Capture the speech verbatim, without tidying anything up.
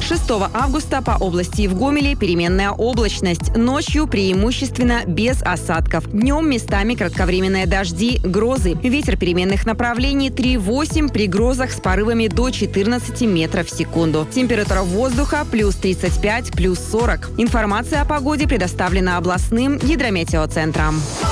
шестого августа по области и в Гомеле переменная облачность. Ночью преимущественно без осадков. Днем местами кратковременные дожди, грозы. Ветер переменных направлений три-восемь, при грозах с порывами до четырнадцати метров в секунду. Температура воздуха плюс тридцать пять, плюс сорок. Информация о погоде предоставлена областным гидрометеоцентром.